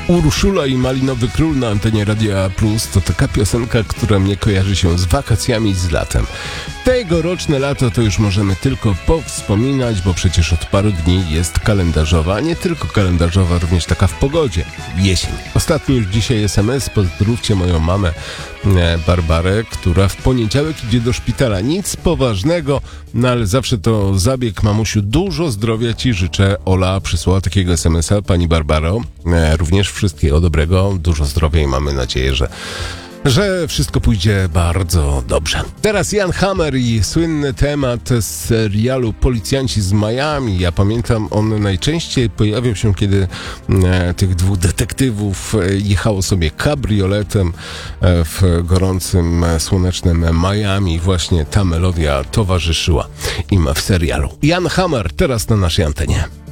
Urszula i Malinowy Król na antenie Radia Plus to taka piosenka, która mnie kojarzy się z wakacjami, z latem. Tegoroczne lato to już możemy tylko powspominać, bo przecież od paru dni jest kalendarzowa, a nie tylko kalendarzowa, również taka w pogodzie. Jesień. Ostatni już dzisiaj SMS, pozdrówcie moją mamę Barbarę, która w poniedziałek idzie do szpitala. Nic poważnego, no ale zawsze to zabieg, mamusiu. Dużo zdrowia ci życzę. Ola przysłała takiego SMS-a, pani Barbaro. Również wszystkiego dobrego, dużo zdrowia i mamy nadzieję, że wszystko pójdzie bardzo dobrze. Teraz Jan Hammer i słynny temat z serialu Policjanci z Miami. Ja pamiętam, on najczęściej pojawiał się, kiedy tych dwóch detektywów jechało sobie kabrioletem w gorącym, słonecznym Miami. Właśnie ta melodia towarzyszyła im w serialu. Jan Hammer teraz na naszej antenie.